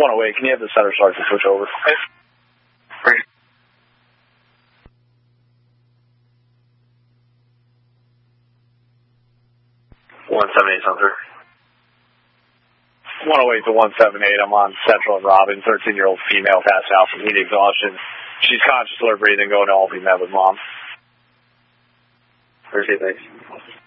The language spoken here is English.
108, can you have the center sergeant switch over? Great. 178 Hunter. 108 to 178, I'm on Central and Robin, 13-year-old female passed out from heat exhaustion. She's conscious, alert, breathing, going to all be met with mom. Okay, thanks.